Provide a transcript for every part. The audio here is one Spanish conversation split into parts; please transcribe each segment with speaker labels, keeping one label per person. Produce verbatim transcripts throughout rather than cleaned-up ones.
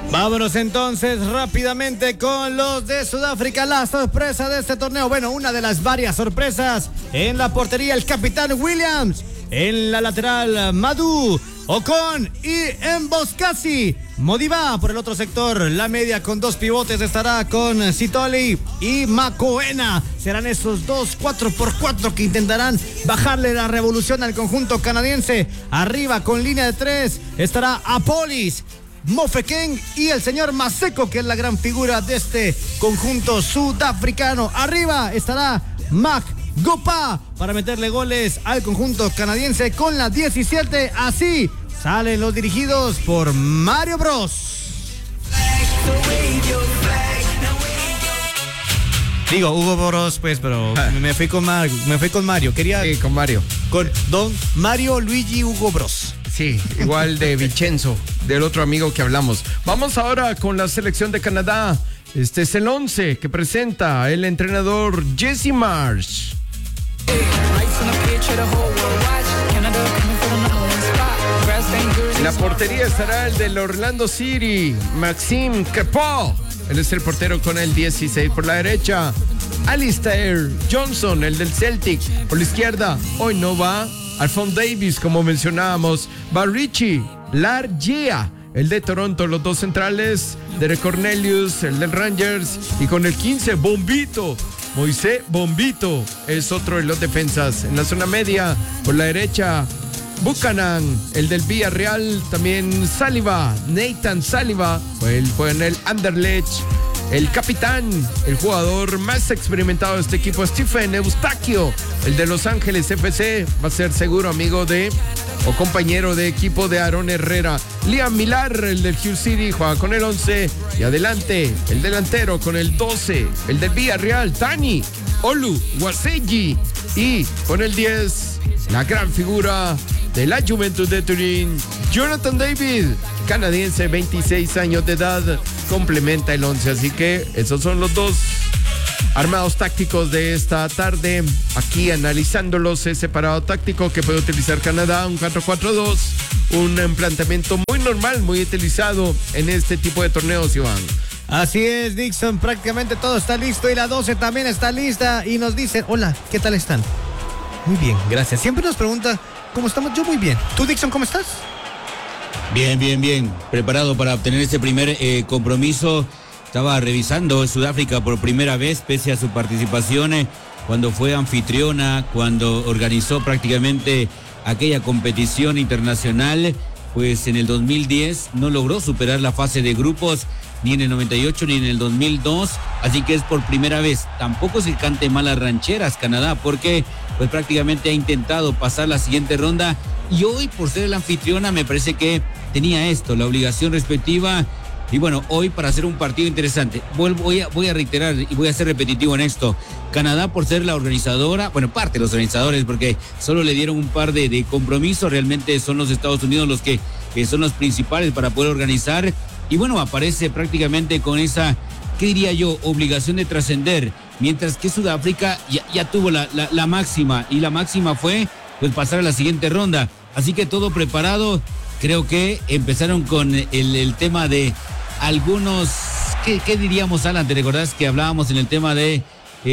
Speaker 1: Vámonos entonces rápidamente con los de Sudáfrica, la sorpresa de este torneo. Bueno, una de las varias sorpresas en la portería, el capitán Williams. En la lateral, Madu, Ocon y Mboscasi. Modiba por el otro sector, la media con dos pivotes estará con Sitoli y Macoena. Serán esos dos cuatro por cuatro que intentarán bajarle la revolución al conjunto canadiense. Arriba con línea de tres estará Apolis, Mofekeng y el señor Maseko, que es la gran figura de este conjunto sudafricano. Arriba estará Mac Gopa para meterle goles al conjunto canadiense con la diecisiete. Así salen los dirigidos por Mario Bros. Digo, Hugo Bros, pues, pero ah. me fui con Mario, me fui con Mario. Quería
Speaker 2: sí, con Mario.
Speaker 1: Con Don Mario Luigi Hugo Bros.
Speaker 2: Sí, igual de Vincenzo, del otro amigo que hablamos. Vamos ahora con la selección de Canadá. Este es el once que presenta el entrenador Jesse Marsh. En la portería estará el del Orlando City, Maxime Crepeau. Él es el portero con el dieciséis por la derecha. Alistair Johnson, el del Celtic, por la izquierda. Hoy no va Alphonse Davies, como mencionábamos. Va Richie Largea, el de Toronto, los dos centrales. Derek Cornelius, el del Rangers. Y con el quince, Bombito. Moisés Bombito es otro de los defensas. En la zona media, por la derecha, Buchanan, el del Villarreal. También Saliba, Nathan Saliba, él fue en el Anderlecht. El capitán, el jugador más experimentado de este equipo, Stephen Eustachio, el de Los Ángeles F C, va a ser seguro amigo de o compañero de equipo de Aaron Herrera. Liam Millar, el del Hull City, juega con el once. Y adelante, el delantero con el doce, el del Villarreal, Tani Olu Waseji. Y con el diez, la gran figura de la Juventud de Turín, Jonathan David, canadiense, veintiséis años de edad, complementa el once. Así que esos son los dos armados tácticos de esta tarde, aquí analizándolos. El separado táctico que puede utilizar Canadá, un cuatro cuatro dos, un planteamiento muy normal, muy utilizado en este tipo de torneos, Iván.
Speaker 1: Así es, Dixon, prácticamente todo está listo y la doce también está lista y nos dicen, hola, ¿qué tal están? Muy bien, gracias. Siempre nos pregunta, ¿cómo estamos? Yo muy bien. ¿Tú, Dixon, cómo estás?
Speaker 3: Bien, bien, bien. Preparado para obtener este primer eh, compromiso. Estaba revisando Sudáfrica por primera vez, pese a su participación eh, cuando fue anfitriona, cuando organizó prácticamente aquella competición internacional. Pues en el dos mil diez no logró superar la fase de grupos, ni en el noventa y ocho ni en el dos mil dos, así que es por primera vez. Tampoco se cante malas rancheras Canadá, porque pues prácticamente ha intentado pasar la siguiente ronda, y hoy por ser la anfitriona me parece que tenía esto, la obligación respectiva. Y bueno, hoy para hacer un partido interesante, voy, voy, a, voy a reiterar y voy a ser repetitivo en esto. Canadá por ser la organizadora, bueno, parte de los organizadores, porque solo le dieron un par de, de compromisos, realmente son los Estados Unidos los que, que son los principales para poder organizar. Y bueno, aparece prácticamente con esa, ¿qué diría yo?, obligación de trascender, mientras que Sudáfrica ya, ya tuvo la, la, la máxima, y la máxima fue pues pasar a la siguiente ronda. Así que todo preparado. Creo que empezaron con el, el tema de algunos, ¿qué, qué diríamos, Alan? ¿Te recordás que hablábamos en el tema de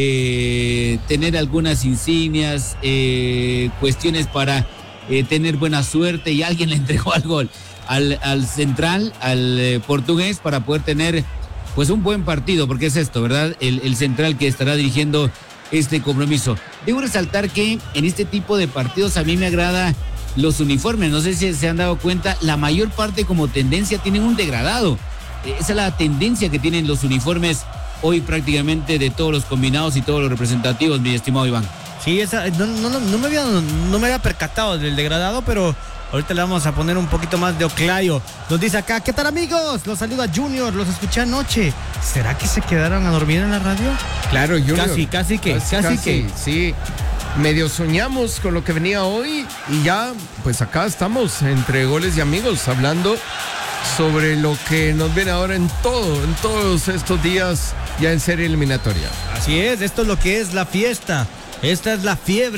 Speaker 3: eh, tener algunas insignias, eh, cuestiones para eh, tener buena suerte, y alguien le entregó al gol al, al central, al eh, portugués, para poder tener pues un buen partido, porque es esto, ¿verdad? El, el central que estará dirigiendo este compromiso. Debo resaltar que en este tipo de partidos a mí me agrada los uniformes. No sé si se han dado cuenta, la mayor parte como tendencia tienen un degradado. Esa es la tendencia que tienen los uniformes hoy prácticamente de todos los combinados y todos los representativos, mi estimado Iván.
Speaker 1: Sí, esa, no, no, no, no, me había, no me había percatado del degradado, pero ahorita le vamos a poner un poquito más de oclayo. Nos dice acá, ¿qué tal, amigos? Los saluda Junior, los escuché anoche. ¿Será que se quedaron a dormir en la radio?
Speaker 2: Claro, Junior.
Speaker 1: Casi, casi que, casi, casi, casi que.
Speaker 2: Sí, medio soñamos con lo que venía hoy, y ya, pues acá estamos entre goles y amigos, hablando sobre lo que nos viene ahora en todo, en todos estos días ya en serie eliminatoria.
Speaker 1: Así es, esto es lo que es la fiesta, esta es la fiebre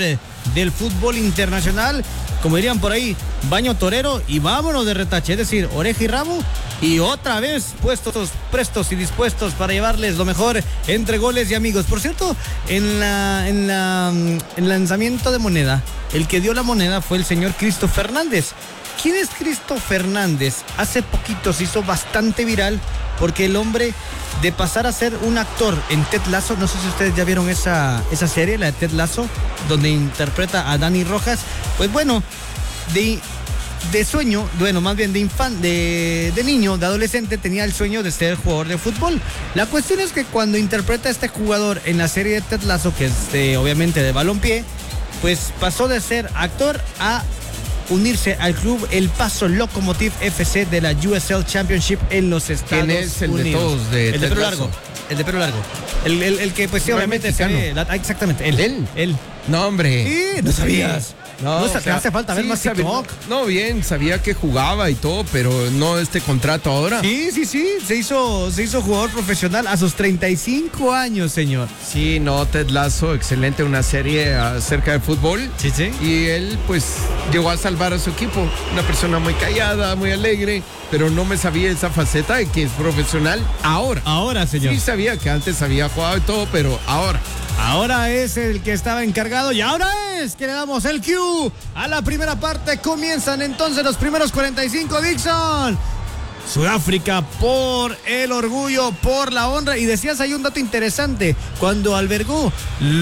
Speaker 1: del fútbol internacional. Como dirían por ahí, baño torero y vámonos de retache, es decir, oreja y rabo, y otra vez puestos, prestos y dispuestos para llevarles lo mejor entre goles y amigos. Por cierto, en la en la en el lanzamiento de moneda, el que dio la moneda fue el señor Cristo Fernández. ¿Quién es Cristo Fernández? Hace poquito se hizo bastante viral porque el hombre, de pasar a ser un actor en Ted Lasso, no sé si ustedes ya vieron esa, esa serie, la de Ted Lasso, donde interpreta a Dani Rojas, pues bueno, de, de sueño, bueno, más bien de infan, de, de niño, de adolescente, tenía el sueño de ser jugador de fútbol. La cuestión es que cuando interpreta a este jugador en la serie de Ted Lasso, que es de, obviamente de balompié, pues pasó de ser actor a unirse al club El Paso Locomotive F C de la U S L Championship en los Estados Unidos.
Speaker 2: ¿Quién es el
Speaker 1: Unidos.
Speaker 2: de todos? De
Speaker 1: el de pelo largo. El de pelo largo. El, el, el que pues sí,
Speaker 2: no,
Speaker 1: obviamente se ve, la, exactamente. Él.
Speaker 2: ¿Él?
Speaker 1: Él.
Speaker 2: No, hombre.
Speaker 1: Sí, no sabías. No, no o sea, te hace falta ver sí, más
Speaker 2: sabe,
Speaker 1: TikTok.
Speaker 2: No, bien, sabía que jugaba y todo, pero no este contrato ahora.
Speaker 1: Sí, sí, sí, se hizo, se hizo jugador profesional a sus treinta y cinco años, señor.
Speaker 2: Sí, no, Ted Lasso, excelente, una serie acerca de fútbol.
Speaker 1: Sí, sí.
Speaker 2: Y él, pues, llegó a salvar a su equipo. Una persona muy callada, muy alegre, pero no me sabía esa faceta de que es profesional ahora.
Speaker 1: Ahora, señor.
Speaker 2: Sí sabía que antes había jugado y todo, pero ahora.
Speaker 1: Ahora es el que estaba encargado y ahora es que le damos el cue a la primera parte. Comienzan entonces los primeros cuarenta y cinco, Dixon. Sudáfrica por el orgullo, por la honra. Y decías ahí un dato interesante. Cuando albergó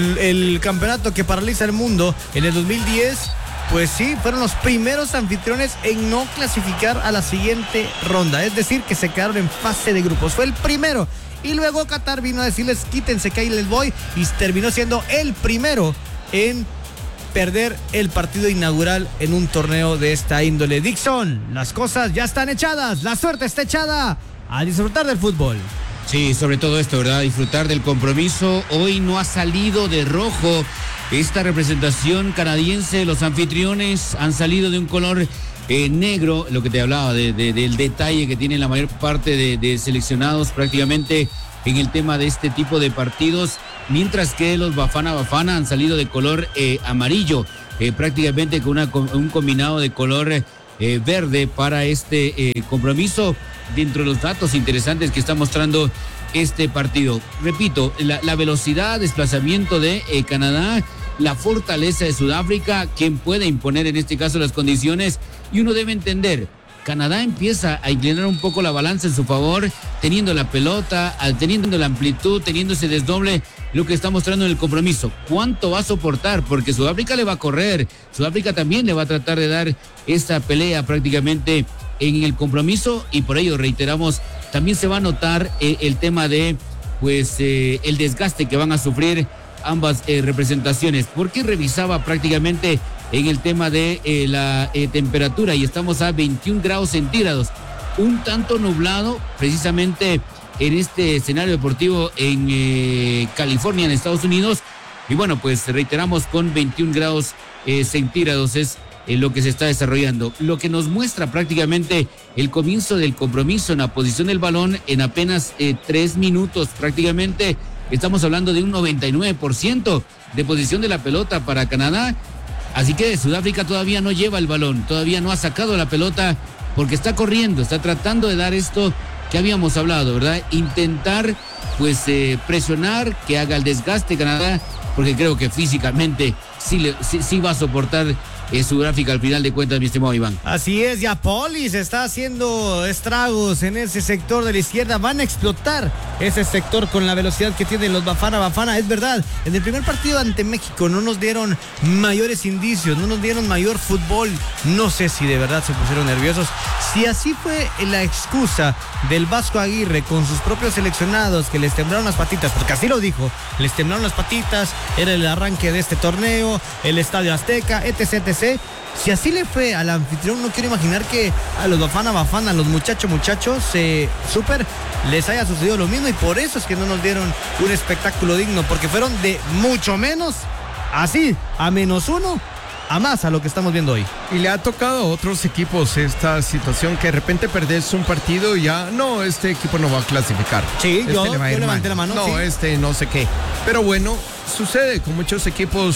Speaker 1: el campeonato que paraliza el mundo en el dos mil diez, pues sí, fueron los primeros anfitriones en no clasificar a la siguiente ronda. Es decir, que se quedaron en fase de grupos. Fue el primero. Y luego Qatar vino a decirles quítense que ahí les voy, y terminó siendo el primero en perder el partido inaugural en un torneo de esta índole. Dixon, las cosas ya están echadas, la suerte está echada, a disfrutar del fútbol.
Speaker 3: Sí, sobre todo esto, ¿verdad? Disfrutar del compromiso. Hoy no ha salido de rojo esta representación canadiense. Los anfitriones han salido de un color Eh, negro, lo que te hablaba de, de, del detalle que tiene la mayor parte de, de seleccionados prácticamente en el tema de este tipo de partidos, mientras que los Bafana Bafana han salido de color eh, amarillo, eh, prácticamente con una, un combinado de color eh, verde para este eh, compromiso, dentro de los datos interesantes que está mostrando este partido. Repito, la, la velocidad, desplazamiento de eh, Canadá, la fortaleza de Sudáfrica, quien puede imponer en este caso las condiciones, y uno debe entender, Canadá empieza a inclinar un poco la balanza en su favor, teniendo la pelota, teniendo la amplitud, teniendo ese desdoble, lo que está mostrando en el compromiso. ¿Cuánto va a soportar? Porque Sudáfrica le va a correr, Sudáfrica también le va a tratar de dar esta pelea prácticamente en el compromiso, y por ello reiteramos, también se va a notar eh, el tema de pues eh, el desgaste que van a sufrir ambas eh, representaciones, porque revisaba prácticamente en el tema de eh, la eh, temperatura, y estamos a veintiún grados centígrados, un tanto nublado precisamente en este escenario deportivo en eh, California, en Estados Unidos, y bueno, pues reiteramos, con veintiún grados eh, centígrados es eh, lo que se está desarrollando, lo que nos muestra prácticamente el comienzo del compromiso en la posición del balón en apenas eh, tres minutos prácticamente. Estamos hablando de un noventa y nueve por ciento de posición de la pelota para Canadá. Así que Sudáfrica todavía no lleva el balón, todavía no ha sacado la pelota, porque está corriendo, está tratando de dar esto que habíamos hablado, ¿verdad? Intentar, pues, eh, presionar, que haga el desgaste Canadá, porque creo que físicamente sí, le, sí, sí va a soportar eh, Sudáfrica al final de cuentas, mi estimado Iván.
Speaker 1: Así es, ya Polis está haciendo estragos en ese sector de la izquierda. Van a explotar ese sector con la velocidad que tienen los Bafana Bafana. Es verdad, en el primer partido ante México no nos dieron mayores indicios, no nos dieron mayor fútbol. No sé si de verdad se pusieron nerviosos. Si así fue la excusa del Vasco Aguirre con sus propios seleccionados, que les temblaron las patitas, porque así lo dijo, les temblaron las patitas, era el arranque de este torneo, el Estadio Azteca, etc, etc. Si así le fue al anfitrión, no quiero imaginar que a los Bafana Bafana, a los muchachos muchachos, eh, súper, les haya sucedido lo mismo, y por eso es que no nos dieron un espectáculo digno, porque fueron de mucho menos, así, a menos uno, a más a lo que estamos viendo hoy.
Speaker 2: Y le ha tocado a otros equipos esta situación, que de repente perdés un partido y ya, no, este equipo no va a clasificar.
Speaker 1: Sí,
Speaker 2: este
Speaker 1: yo,
Speaker 2: le va a ir
Speaker 1: yo levanté
Speaker 2: mal.
Speaker 1: la mano.
Speaker 2: No,
Speaker 1: sí.
Speaker 2: este no sé qué. Pero bueno, sucede con muchos equipos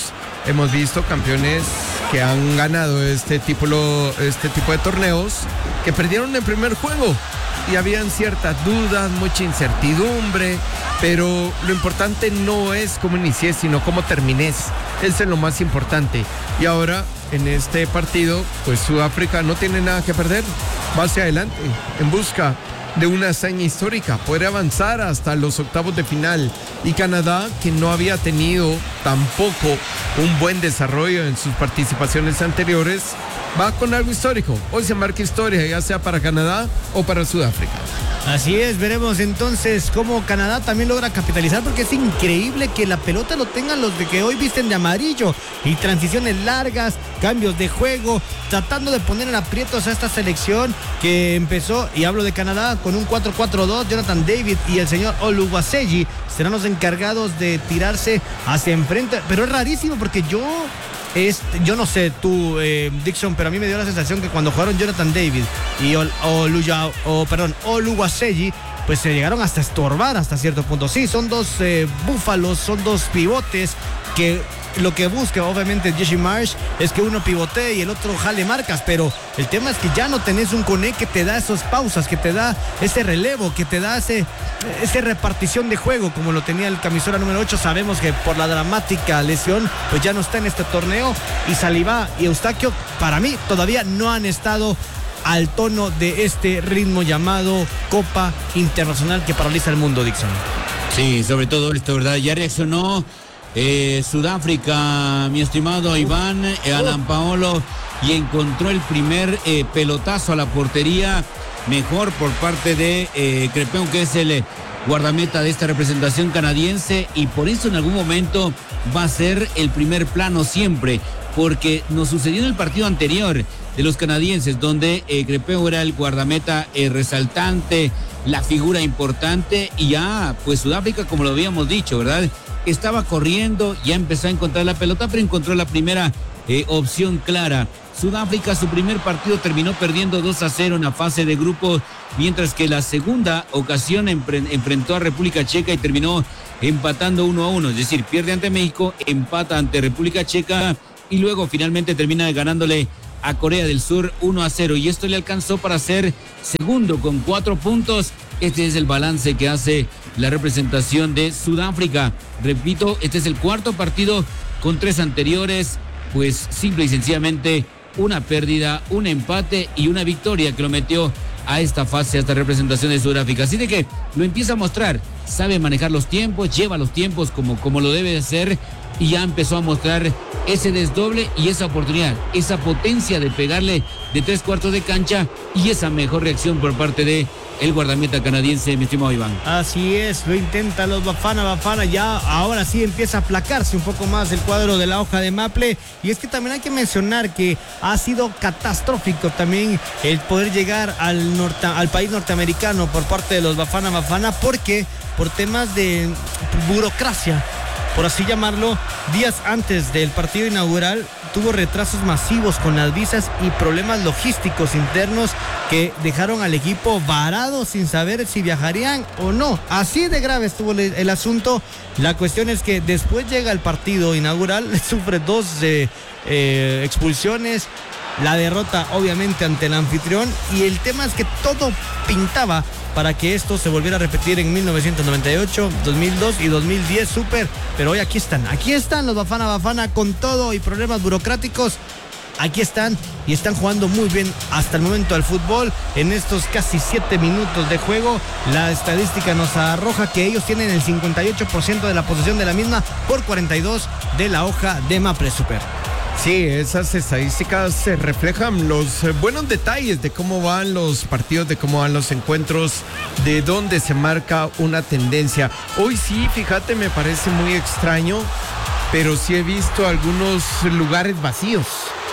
Speaker 2: hemos visto campeones que han ganado este tipo, este tipo de torneos que perdieron el primer juego y habían ciertas dudas, mucha incertidumbre, pero lo importante no es cómo iniciés, sino cómo termines. Eso es lo más importante. Y ahora, en este partido, pues Sudáfrica no tiene nada que perder. Va hacia adelante, en busca de una hazaña histórica, poder avanzar hasta los octavos de final. Y Canadá, que no había tenido tampoco un buen desarrollo en sus participaciones anteriores, va con algo histórico. Hoy se marca historia, ya sea para Canadá o para Sudáfrica.
Speaker 1: Así es, veremos entonces cómo Canadá también logra capitalizar, porque es increíble que la pelota lo tengan los de que hoy visten de amarillo y transiciones largas, cambios de juego, tratando de poner en aprietos a esta selección que empezó, y hablo de Canadá, con un cuatro cuatro dos. Jonathan David y el señor Oluwaseyi serán los encargados de tirarse hacia enfrente, pero es rarísimo porque yo... Este, yo no sé tú, eh, Dixon, pero a mí me dio la sensación que cuando jugaron Jonathan David y Ol, Oluya, o, perdón, Oluwaseyi, pues se llegaron hasta estorbar hasta cierto punto. Sí, son dos eh, búfalos, son dos pivotes que lo que busca obviamente Jesse Marsh es que uno pivotee y el otro jale marcas, pero el tema es que ya no tenés un Koné que te da esas pausas, que te da ese relevo, que te da ese, esa repartición de juego como lo tenía el camisola número ocho. Sabemos que por la dramática lesión pues ya no está en este torneo, y Saliba y Eustaquio para mí todavía no han estado al tono de este ritmo llamado Copa Internacional que paraliza el mundo, Dixon.
Speaker 3: Sí, sobre todo esto, ¿verdad? Ya reaccionó Eh, Sudáfrica, mi estimado Iván, eh, Alan Paolo, y encontró el primer eh, pelotazo a la portería mejor por parte de eh, Crépin, que es el eh, guardameta de esta representación canadiense, y por eso en algún momento va a ser el primer plano siempre, porque nos sucedió en el partido anterior de los canadienses, donde eh, Crépin era el guardameta eh, resaltante, la figura importante, y ya pues Sudáfrica, como lo habíamos dicho, ¿verdad?, estaba corriendo, ya empezó a encontrar la pelota, pero encontró la primera eh, opción clara. Sudáfrica, su primer partido terminó perdiendo dos a cero en la fase de grupos, mientras que la segunda ocasión empre- enfrentó a República Checa y terminó empatando uno a uno, es decir, pierde ante México, empata ante República Checa y luego finalmente termina ganándole a Corea del Sur uno a cero, y esto le alcanzó para ser segundo con cuatro puntos. Este es el balance que hace la representación de Sudáfrica. Repito, este es el cuarto partido con tres anteriores, pues simple y sencillamente una pérdida, un empate y una victoria que lo metió a esta fase, a esta representación de Sudáfrica. Así de que lo empieza a mostrar, sabe manejar los tiempos, lleva los tiempos como, como lo debe de ser, y ya empezó a mostrar ese desdoble y esa oportunidad, esa potencia de pegarle de tres cuartos de cancha, y esa mejor reacción por parte de el guardameta canadiense, mi estimado Iván.
Speaker 1: Así es, lo intenta los Bafana Bafana, ya ahora sí empieza a aplacarse un poco más el cuadro de la hoja de Maple, y es que también hay que mencionar que ha sido catastrófico también el poder llegar al, norte, al país norteamericano por parte de los Bafana Bafana, porque por temas de burocracia, por así llamarlo, días antes del partido inaugural tuvo retrasos masivos con las visas y problemas logísticos internos que dejaron al equipo varado sin saber si viajarían o no. Así de grave estuvo el asunto. La cuestión es que después llega el partido inaugural, sufre dos eh, eh, expulsiones, la derrota obviamente ante el anfitrión, y el tema es que todo pintaba para que esto se volviera a repetir en mil novecientos noventa y ocho, dos mil dos y dos mil diez, súper, pero hoy aquí están, aquí están los Bafana Bafana con todo y problemas burocráticos, aquí están y están jugando muy bien hasta el momento al fútbol. En estos casi siete minutos de juego, la estadística nos arroja que ellos tienen el cincuenta y ocho por ciento de la posesión de la misma por cuarenta y dos de la hoja de Maple, súper.
Speaker 2: Sí, esas estadísticas se reflejan los eh, buenos detalles de cómo van los partidos, de cómo van los encuentros, de dónde se marca una tendencia. Hoy sí, fíjate, me parece muy extraño, pero sí he visto algunos lugares vacíos.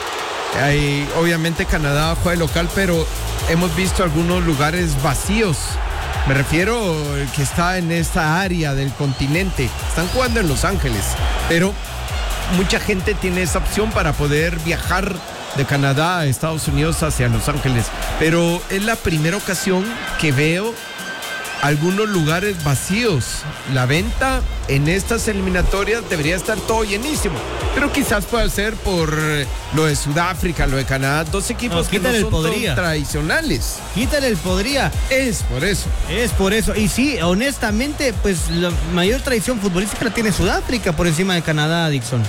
Speaker 2: Hay, obviamente Canadá juega de local, pero hemos visto algunos lugares vacíos. Me refiero que está en esta área del continente. Están jugando en Los Ángeles, pero mucha gente tiene esa opción para poder viajar de Canadá a Estados Unidos hacia Los Ángeles, pero es la primera ocasión que veo algunos lugares vacíos. La venta en estas eliminatorias debería estar todo llenísimo, pero quizás pueda ser por lo de Sudáfrica, lo de Canadá, dos equipos no, que no son tan tradicionales.
Speaker 1: Quítale el podría.
Speaker 2: Es por eso.
Speaker 1: Es por eso. Y sí, honestamente, pues la mayor tradición futbolística la tiene Sudáfrica por encima de Canadá, Dixon.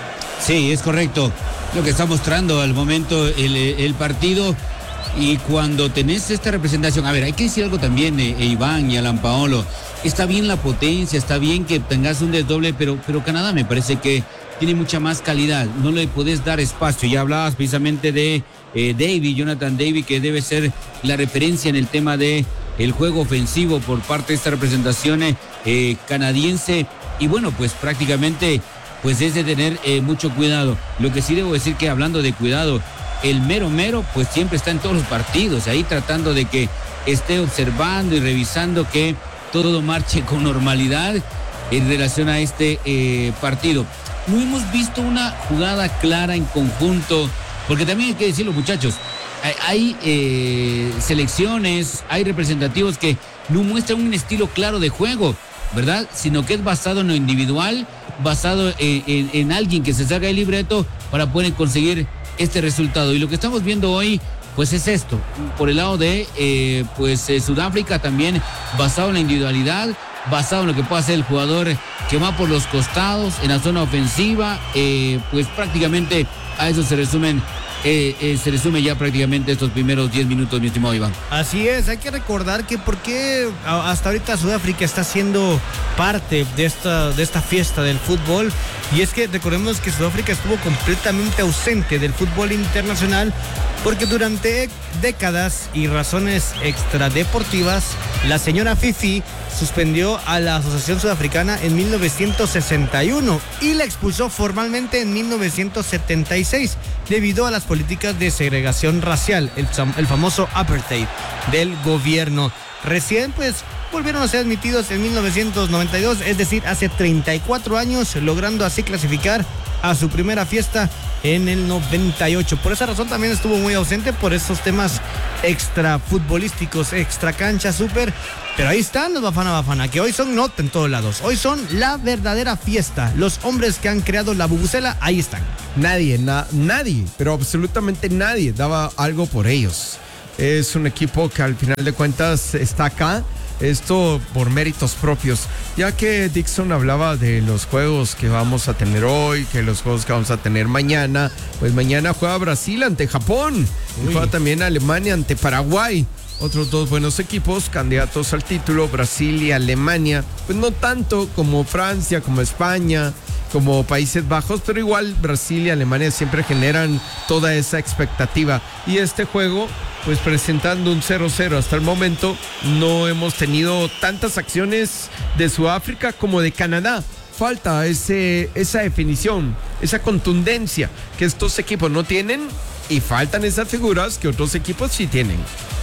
Speaker 3: Sí, es correcto. Lo que está mostrando al momento el, el partido. Y cuando tenés esta representación, a ver, hay que decir algo también, eh, Iván y Alan Paolo, está bien la potencia, está bien que tengas un desdoble, pero, pero Canadá me parece que tiene mucha más calidad, no le podés dar espacio. Ya hablabas precisamente de eh, David, Jonathan David, que debe ser la referencia en el tema de el juego ofensivo por parte de esta representación eh, canadiense, y bueno, pues prácticamente pues es de tener eh, mucho cuidado. Lo que sí debo decir que hablando de cuidado, el mero mero pues siempre está en todos los partidos, ahí tratando de que esté observando y revisando que todo marche con normalidad en relación a este eh, partido. No hemos visto una jugada clara en conjunto, porque también hay que decirlo, muchachos, hay, hay eh, selecciones, hay representativos que no muestran un estilo claro de juego, ¿verdad? Sino que es basado en lo individual, basado en, en, en alguien que se salga del libreto para poder conseguir este resultado. Y lo que estamos viendo hoy pues es esto, por el lado de eh, pues eh, Sudáfrica, también basado en la individualidad, basado en lo que puede hacer el jugador que va por los costados en la zona ofensiva, eh, pues prácticamente a eso se resumen Eh, eh, se resume ya prácticamente estos primeros diez minutos, mi estimado Iván.
Speaker 1: Así es, hay que recordar que por qué hasta ahorita Sudáfrica está siendo parte de esta, de esta fiesta del fútbol, y es que recordemos que Sudáfrica estuvo completamente ausente del fútbol internacional porque durante décadas y razones extradeportivas la señora Fifi suspendió a la Asociación Sudafricana en mil novecientos sesenta y uno y la expulsó formalmente en mil novecientos setenta y seis debido a las políticas de segregación racial, el, el famoso apartheid del gobierno. Recién pues volvieron a ser admitidos en mil novecientos noventa y dos, es decir, hace treinta y cuatro años, logrando así clasificar a su primera fiesta en el noventa y ocho. Por esa razón también estuvo muy ausente por esos temas extra futbolísticos, extra cancha, súper. Pero ahí están los Bafana Bafana, que hoy son nota en todos lados. Hoy son la verdadera fiesta. Los hombres que han creado la bubucela, ahí están.
Speaker 2: Nadie, na, nadie, pero absolutamente nadie daba algo por ellos. Es un equipo que al final de cuentas está acá. Esto por méritos propios, ya que Dixon hablaba de los juegos que vamos a tener hoy, que los juegos que vamos a tener mañana. Pues mañana juega Brasil ante Japón, y juega también Alemania ante Paraguay. Otros dos buenos equipos, candidatos al título, Brasil y Alemania. Pues no tanto como Francia, como España, como Países Bajos, pero igual Brasil y Alemania siempre generan toda esa expectativa. Y este juego, pues presentando un cero cero hasta el momento, no hemos tenido tantas acciones de Sudáfrica como de Canadá. Falta ese, esa definición, esa contundencia que estos equipos no tienen, y faltan esas figuras que otros equipos sí tienen.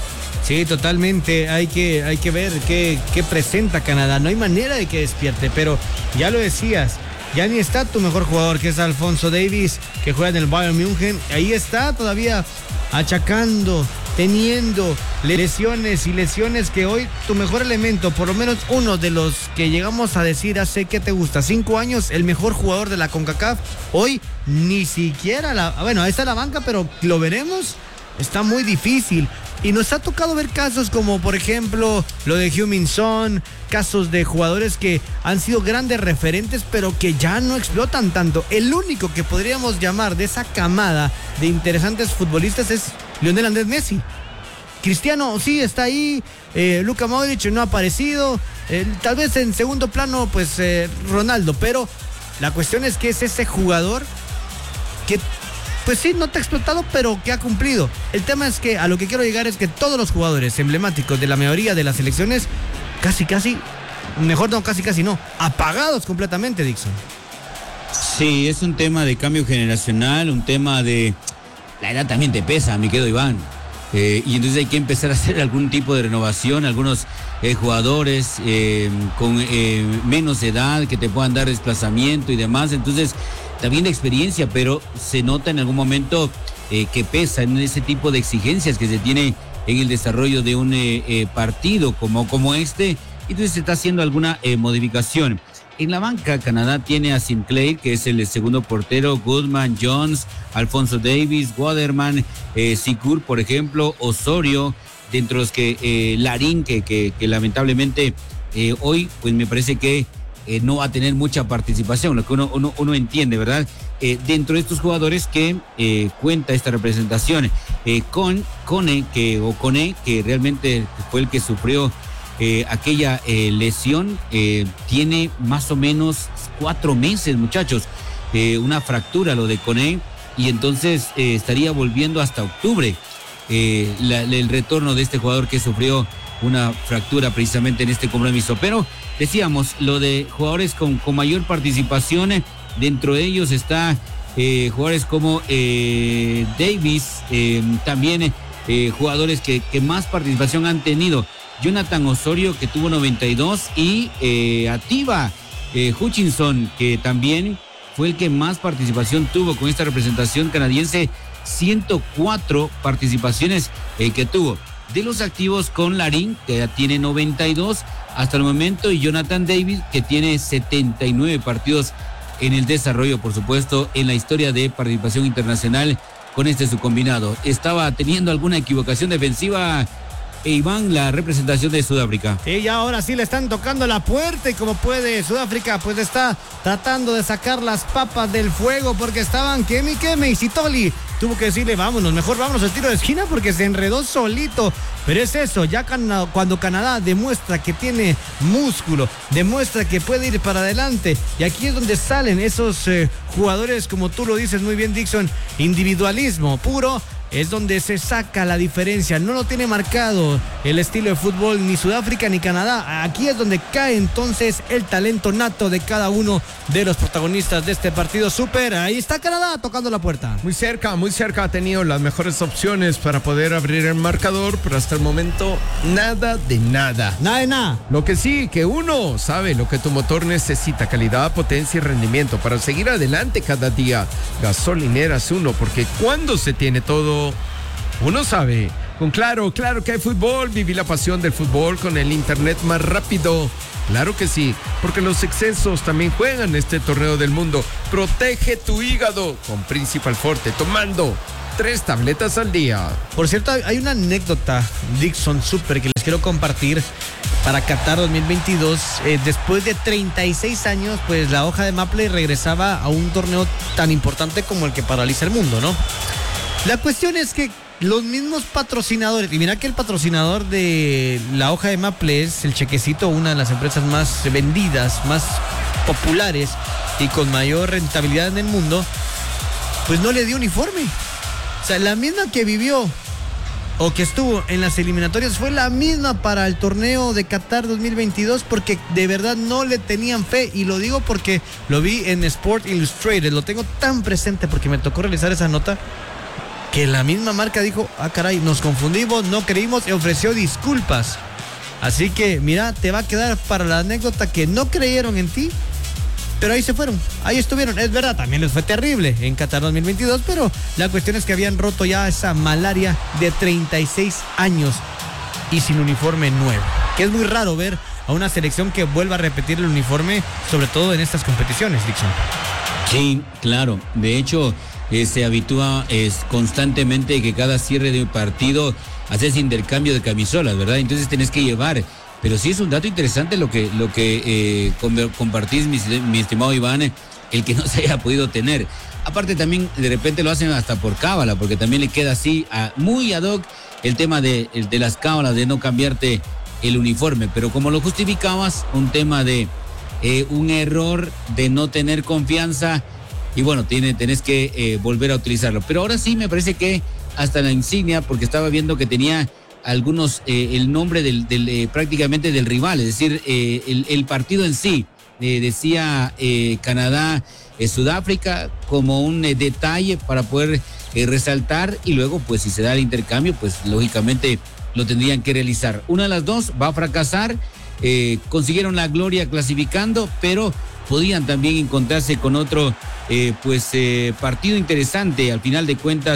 Speaker 1: Sí, totalmente. Hay que, hay que ver qué, qué presenta Canadá. No hay manera de que despierte, pero ya lo decías, ya ni está tu mejor jugador, que es Alphonso Davies, que juega en el Bayern München. Ahí está todavía achacando, teniendo lesiones y lesiones, que hoy tu mejor elemento, por lo menos uno de los que llegamos a decir hace, ¿qué te gusta? Cinco años, el mejor jugador de la CONCACAF, hoy ni siquiera la... Bueno, ahí está la banca, pero lo veremos. Está muy difícil. Y nos ha tocado ver casos como, por ejemplo, lo de Heung-min Son, casos de jugadores que han sido grandes referentes, pero que ya no explotan tanto. El único que podríamos llamar de esa camada de interesantes futbolistas es Lionel Andrés Messi. Cristiano sí está ahí, eh, Luka Modric no ha aparecido, eh, tal vez en segundo plano pues eh, Ronaldo, pero la cuestión es que es ese jugador que... pues sí, no te ha explotado, pero que ha cumplido. El tema es que a lo que quiero llegar es que todos los jugadores emblemáticos de la mayoría de las selecciones, casi casi, mejor no, casi casi no, apagados completamente, Dixon.
Speaker 3: Sí, es un tema de cambio generacional, un tema de... La edad también te pesa, mi querido Iván. Eh, y entonces hay que empezar a hacer algún tipo de renovación, algunos eh, jugadores eh, con eh, menos edad que te puedan dar desplazamiento y demás. Entonces... también de experiencia, pero se nota en algún momento eh, que pesa en ese tipo de exigencias que se tiene en el desarrollo de un eh, eh, partido como, como este, y entonces se está haciendo alguna eh, modificación. En la banca, Canadá tiene a Sinclair, que es el segundo portero, Goodman, Jones, Alfonso Davis, Waterman, eh, Sigur, por ejemplo, Osorio, dentro de los que eh, Larín, que, que, que lamentablemente eh, hoy, pues me parece que eh, no va a tener mucha participación, lo que uno, uno, uno entiende, ¿verdad? Eh, dentro de estos jugadores que eh, cuenta esta representación, eh, con Cone, que, o Cone, que realmente fue el que sufrió Eh, aquella eh, lesión, eh, tiene más o menos cuatro meses, muchachos, eh, una fractura lo de Cone, y entonces eh, estaría volviendo hasta octubre eh, la, el retorno de este jugador que sufrió una fractura precisamente en este compromiso. Pero decíamos, lo de jugadores con, con mayor participación, eh, dentro de ellos está eh, jugadores como eh, Davis, eh, también eh, jugadores que, que más participación han tenido. Jonathan Osorio, que tuvo noventa y dos, y eh, Atiba eh, Hutchinson, que también fue el que más participación tuvo con esta representación canadiense, ciento cuatro participaciones eh, que tuvo. De los activos, con Larín, que ya tiene noventa y dos hasta el momento, y Jonathan Davis, que tiene setenta y nueve partidos en el desarrollo, por supuesto, en la historia de participación internacional con este subcombinado. Estaba teniendo alguna equivocación defensiva, e Iván, la representación de Sudáfrica.
Speaker 1: Sí, ya ahora sí le están tocando la puerta, y como puede, Sudáfrica pues está tratando de sacar las papas del fuego, porque estaban queme y queme, y Sitoli tuvo que decirle vámonos, mejor vámonos al tiro de esquina, porque se enredó solito. Pero es eso, ya Canadá, cuando Canadá demuestra que tiene músculo, demuestra que puede ir para adelante, y aquí es donde salen esos eh, jugadores, como tú lo dices muy bien, Dixon, individualismo puro, es donde se saca la diferencia. No lo tiene marcado el estilo de fútbol ni Sudáfrica ni Canadá. Aquí es donde cae entonces el talento nato de cada uno de los protagonistas de este partido súper. Ahí está Canadá tocando la puerta.
Speaker 2: Muy cerca, muy cerca, ha tenido las mejores opciones para poder abrir el marcador, pero hasta el momento nada de nada.
Speaker 1: Nada de nada.
Speaker 2: Lo que sí, que uno sabe lo que tu motor necesita: calidad, potencia y rendimiento para seguir adelante cada día. Gasolineras Uno, porque cuando se tiene todo, uno sabe. Con Claro, claro que hay fútbol. Viví la pasión del fútbol con el internet más rápido. Claro que sí, porque los excesos también juegan este torneo del mundo. Protege tu hígado con Principal Forte, tomando tres tabletas al día.
Speaker 1: Por cierto, hay una anécdota, Dixon, súper, que les quiero compartir para Qatar dos mil veintidós. Eh, después de treinta y seis años, pues la hoja de Maple regresaba a un torneo tan importante como el que paraliza el mundo, ¿no? La cuestión es que los mismos patrocinadores, y mira que el patrocinador de la hoja de Maple es el Chequecito, una de las empresas más vendidas, más populares y con mayor rentabilidad en el mundo, pues no le dio uniforme. O sea, la misma que vivió o que estuvo en las eliminatorias fue la misma para el torneo de Qatar dos mil veintidós, porque de verdad no le tenían fe, y lo digo porque lo vi en Sport Illustrated, lo tengo tan presente porque me tocó realizar esa nota, que la misma marca dijo, ah caray, nos confundimos, no creímos, y ofreció disculpas. Así que mira, te va a quedar para la anécdota que no creyeron en ti, pero ahí se fueron, ahí estuvieron. Es verdad, también les fue terrible en Qatar dos mil veintidós, pero la cuestión es que habían roto ya esa malaria de treinta y seis años y sin uniforme nuevo, que es muy raro ver a una selección que vuelva a repetir el uniforme, sobre todo en estas competiciones, Dixon.
Speaker 3: Sí, claro, de hecho Eh, se habitúa es, constantemente que cada cierre de un partido haces intercambio de camisolas, ¿verdad? Entonces tenés que llevar. Pero sí es un dato interesante lo que, lo que eh, compartís, mi, mi estimado Iván, el que no se haya podido tener. Aparte también de repente lo hacen hasta por cábala, porque también le queda así a, muy ad hoc el tema de, el, de las cábalas, de no cambiarte el uniforme. Pero como lo justificabas, un tema de eh, un error de no tener confianza, y bueno, tiene, tenés que eh, volver a utilizarlo. Pero ahora sí me parece que hasta la insignia, porque estaba viendo que tenía algunos, eh, el nombre del, del eh, prácticamente del rival, es decir, eh, el, el partido en sí, eh, decía eh, Canadá, eh, Sudáfrica, como un eh, detalle para poder eh, resaltar, y luego pues si se da el intercambio, pues lógicamente lo tendrían que realizar. Una de las dos va a fracasar. Eh, consiguieron la gloria clasificando, pero podían también encontrarse con otro eh, pues eh, partido interesante. Al final de cuentas,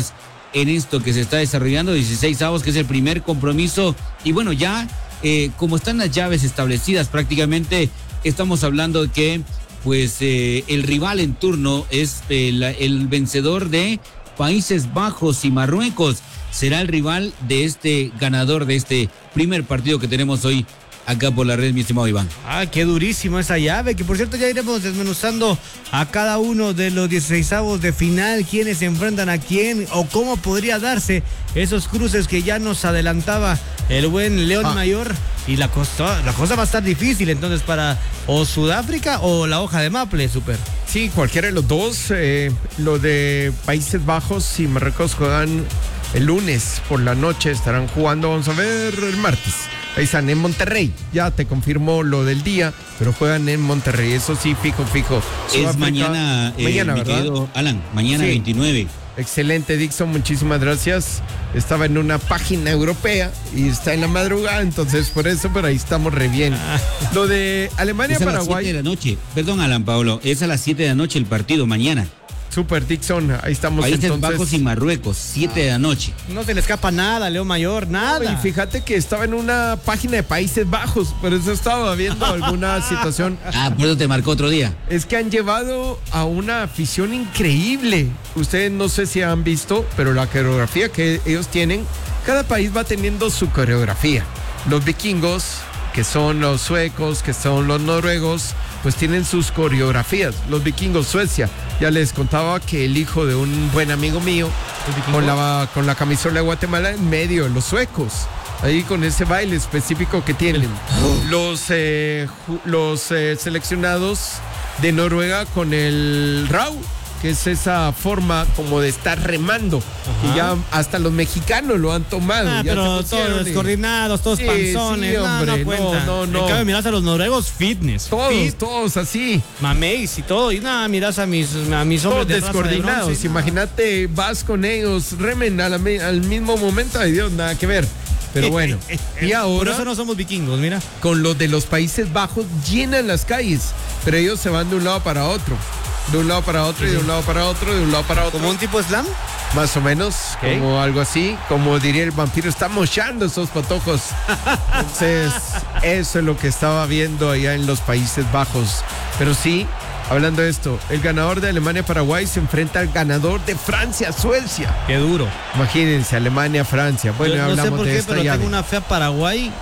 Speaker 3: en esto que se está desarrollando, dieciséis avos, que es el primer compromiso. Y bueno, ya eh, como están las llaves establecidas prácticamente, estamos hablando de que pues eh, el rival en turno es eh, la, el vencedor de Países Bajos y Marruecos. Será el rival de este ganador de este primer partido que tenemos hoy acá por la red, mi estimado Iván.
Speaker 1: Ah, qué durísimo esa llave, que por cierto ya iremos desmenuzando a cada uno de los dieciseisavos de final, quiénes se enfrentan a quién o cómo podría darse esos cruces que ya nos adelantaba el buen León ah. Mayor. Y la cosa, la cosa va a estar difícil entonces para o Sudáfrica o la hoja de Maple, Super.
Speaker 2: Sí, cualquiera de los dos. Eh, lo de Países Bajos y Marruecos juegan el lunes por la noche, estarán jugando, vamos a ver, el martes. Ahí están en Monterrey, ya te confirmó lo del día, pero juegan en Monterrey, eso sí, fijo, fijo.
Speaker 3: Es Sudáfrica, mañana, eh,
Speaker 2: mañana,
Speaker 3: mi
Speaker 2: ¿verdad?
Speaker 3: querido Alan, mañana sí. veintinueve.
Speaker 2: Excelente, Dixon, muchísimas gracias. Estaba en una página europea y está en la madrugada, entonces por eso, pero ahí estamos re bien. Ah. Lo de Alemania-Paraguay.
Speaker 3: Es a las siete de la noche, perdón, Alan Pablo, es a las siete de la noche el partido mañana.
Speaker 2: Super, Dixon, ahí estamos.
Speaker 3: Países
Speaker 2: entonces.
Speaker 3: Bajos y Marruecos, siete de la noche.
Speaker 1: No se le escapa nada, León Mayor, nada.
Speaker 2: Y fíjate que estaba en una página de Países Bajos, por eso estaba viendo alguna situación.
Speaker 3: Ah, por eso te marcó otro día.
Speaker 2: Es que han llevado a una afición increíble. Ustedes no sé si han visto, pero la coreografía que ellos tienen, cada país va teniendo su coreografía. Los vikingos, que son los suecos, que son los noruegos, pues tienen sus coreografías. Los vikingos, Suecia, ya les contaba que el hijo de un buen amigo mío, con la, con la camisola de Guatemala en medio, los suecos, ahí con ese baile específico que tienen. Los, eh, los eh, seleccionados de Noruega con el Rau, que es esa forma como de estar remando. Ajá. Y ya hasta los mexicanos lo han tomado.
Speaker 1: Ah,
Speaker 2: ya
Speaker 1: pero todos descoordinados, todos sí, panzones.
Speaker 2: Sí, hombre,
Speaker 1: no, no,
Speaker 2: no, no, no.
Speaker 1: En cambio, mirás a los noruegos fitness.
Speaker 2: Todos,
Speaker 1: fit,
Speaker 2: todos así.
Speaker 1: Mameis y todo. Y nada, mirás a mis, a mis hombres
Speaker 2: todos
Speaker 1: de
Speaker 2: descoordinados.
Speaker 1: De bronce,
Speaker 2: imagínate, vas con ellos, remen a la, al mismo momento. Ay, Dios, nada que ver. Pero bueno, y ahora.
Speaker 1: Por eso no somos vikingos, mira.
Speaker 2: Con los de los Países Bajos llenan las calles, pero ellos se van de un lado para otro. De un lado para otro, y de un lado para otro, de un lado para otro.
Speaker 1: ¿Como un tipo slam?
Speaker 2: Más o menos, okay. Como algo así. Como diría el vampiro, está mochando esos patojos. Entonces, eso es lo que estaba viendo allá en los Países Bajos. Pero sí, hablando de esto, el ganador de Alemania-Paraguay se enfrenta al ganador de Francia-Suecia.
Speaker 1: Qué duro.
Speaker 2: Imagínense, Alemania-Francia. Bueno,
Speaker 1: yo no
Speaker 2: hablamos
Speaker 1: sé por qué,
Speaker 2: de esta
Speaker 1: pero
Speaker 2: llave.
Speaker 1: Tengo una fe a Paraguay.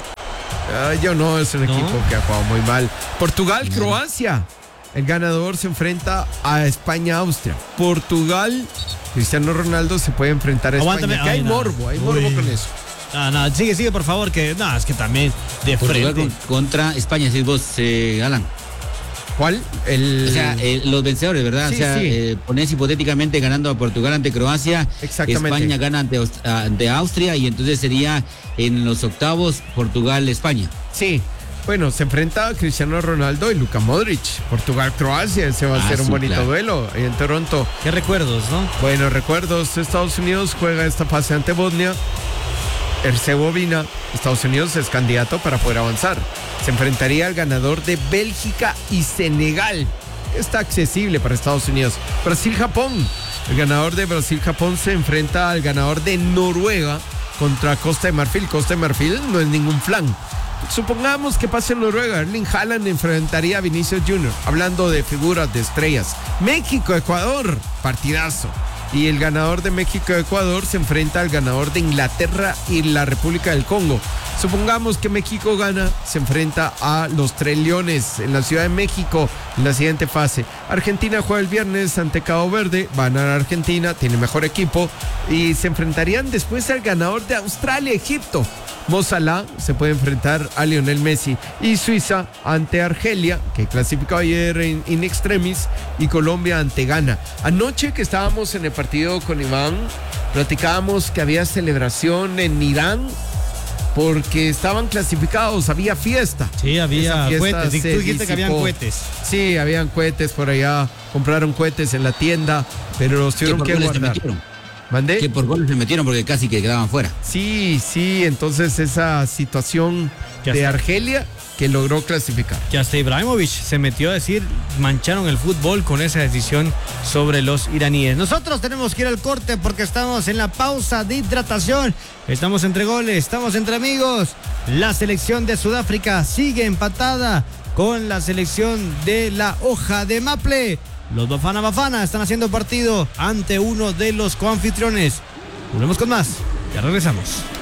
Speaker 2: Uh, yo no, es un ¿No? equipo que ha jugado muy mal. Portugal-Croacia. El ganador se enfrenta a España-Austria. Portugal, Cristiano Ronaldo se puede enfrentar a España. Aguántame. Que hay Ay, morbo, no. hay morbo Uy. con eso.
Speaker 1: No, no, sigue, sigue, por favor, que no, es que también de
Speaker 3: Portugal
Speaker 1: frente.
Speaker 3: Contra España, si vos, eh, Alan.
Speaker 2: ¿Cuál? El...
Speaker 3: O sea, eh, los vencedores, ¿verdad?
Speaker 2: Sí,
Speaker 3: o sea,
Speaker 2: sí.
Speaker 3: eh, ponés hipotéticamente ganando a Portugal ante Croacia.
Speaker 2: Exactamente.
Speaker 3: España gana ante, ante Austria y entonces sería en los octavos Portugal-España.
Speaker 2: Sí. Bueno, se enfrenta a Cristiano Ronaldo y Luka Modric. Portugal-Croacia, ese va a ah, ser un sí, bonito claro. duelo ahí en Toronto.
Speaker 1: Qué recuerdos, ¿no?
Speaker 2: Bueno, recuerdos. Estados Unidos juega esta fase ante Bosnia. Herzegovina. Estados Unidos es candidato para poder avanzar. Se enfrentaría al ganador de Bélgica y Senegal. Está accesible para Estados Unidos. Brasil-Japón. El ganador de Brasil-Japón se enfrenta al ganador de Noruega contra Costa de Marfil. Costa de Marfil no es ningún flan. Supongamos que pase en Noruega, Erling Haaland enfrentaría a Vinicius Junior Hablando de figuras, de estrellas. México-Ecuador, partidazo. Y el ganador de México-Ecuador se enfrenta al ganador de Inglaterra y la República del Congo. Supongamos que México gana, se enfrenta a los Tres Leones en la Ciudad de México en la siguiente fase. Argentina juega el viernes ante Cabo Verde, va a ganar Argentina, tiene mejor equipo y se enfrentarían después al ganador de Australia-Egipto. Mo Salah se puede enfrentar a Lionel Messi y Suiza ante Argelia, que clasificó ayer en in extremis, y Colombia ante Ghana. Anoche que estábamos en el partido con Iván, platicábamos que había celebración en Irán porque estaban clasificados, había fiesta.
Speaker 1: Sí, había cohetes. Tú dijiste que habían cohetes.
Speaker 2: Sí, habían cohetes por allá, compraron cohetes en la tienda, pero los tuvieron que guardar. ¿Mandé?
Speaker 3: Que por goles se metieron porque casi que quedaban fuera.
Speaker 2: Sí, sí, entonces esa situación
Speaker 1: Ya
Speaker 2: de
Speaker 1: está.
Speaker 2: Argelia que logró clasificar.
Speaker 1: Que hasta Ibrahimovic se metió a decir, mancharon el fútbol con esa decisión sobre los iraníes. Nosotros tenemos que ir al corte porque estamos en la pausa de hidratación. Estamos entre goles, estamos entre amigos. La selección de Sudáfrica sigue empatada con la selección de la hoja de Maple. Los Bafana Bafana están haciendo partido ante uno de los coanfitriones. Volvemos con más. Ya regresamos.